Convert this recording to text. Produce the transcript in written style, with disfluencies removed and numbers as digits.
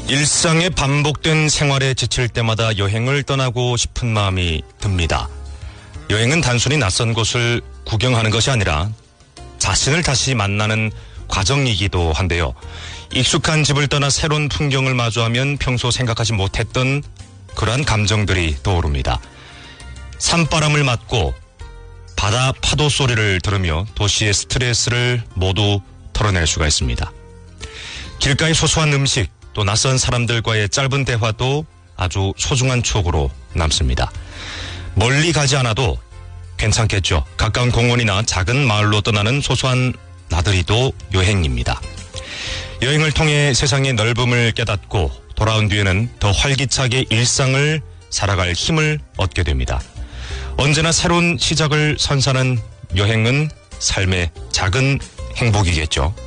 일상의 반복된 생활에 지칠 때마다 여행을 떠나고 싶은 마음이 듭니다. 여행은 단순히 낯선 곳을 구경하는 것이 아니라 자신을 다시 만나는 과정이기도 한데요. 익숙한 집을 떠나 새로운 풍경을 마주하면 평소 생각하지 못했던 그러한 감정들이 떠오릅니다. 산바람을 맞고 바다 파도 소리를 들으며 도시의 스트레스를 모두 털어낼 수가 있습니다. 길가의 소소한 음식, 또 낯선 사람들과의 짧은 대화도 아주 소중한 추억으로 남습니다. 멀리 가지 않아도 괜찮겠죠. 가까운 공원이나 작은 마을로 떠나는 소소한 나들이도 여행입니다. 여행을 통해 세상의 넓음을 깨닫고 돌아온 뒤에는 더 활기차게 일상을 살아갈 힘을 얻게 됩니다. 언제나 새로운 시작을 선사하는 여행은 삶의 작은 행복이겠죠.